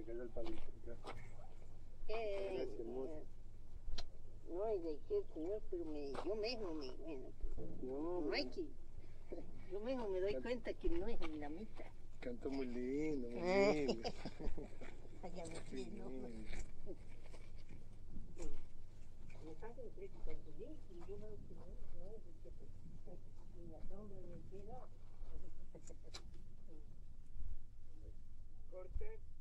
cayó el palito. Gracias, hermoso. No, y dejé el señor, pero yo mismo no hay que... Yo mismo me doy cuenta que no es dinamita. Cantó muy lindo, muy lindo. Allá me fui, ¿no? Me pasa el precio cuando y yo veo que no es que en la sombra me queda. Corte.